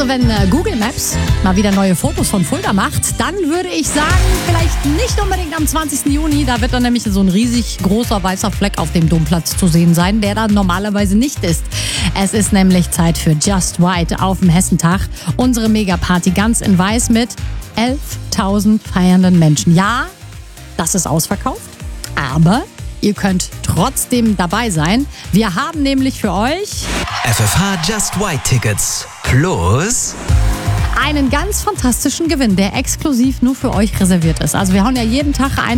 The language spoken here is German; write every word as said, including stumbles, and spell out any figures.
Also wenn äh, Google Maps mal wieder neue Fotos von Fulda macht, dann würde ich sagen, vielleicht nicht unbedingt am zwanzigsten Juni. Da wird dann nämlich so ein riesig großer weißer Fleck auf dem Domplatz zu sehen sein, der da normalerweise nicht ist. Es ist nämlich Zeit für Just White auf dem Hessentag. Unsere Megaparty ganz in weiß mit elftausend feiernden Menschen. Ja, das ist ausverkauft, aber ihr könnt trotzdem dabei sein. Wir haben nämlich für euch F F H Just White Tickets plus einen ganz fantastischen Gewinn, der exklusiv nur für euch reserviert ist. Also wir hauen ja jeden Tag ein